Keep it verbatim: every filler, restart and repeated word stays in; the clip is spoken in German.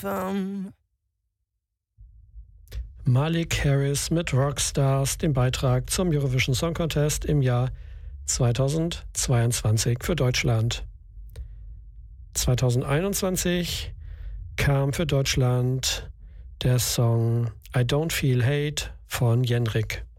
Bum. Malik Harris mit Rockstars, dem Beitrag zum Eurovision Song Contest im Jahr zweitausendzweiundzwanzig für Deutschland. zweitausendeinundzwanzig kam für Deutschland der Song I Don't Feel Hate von Jenrik.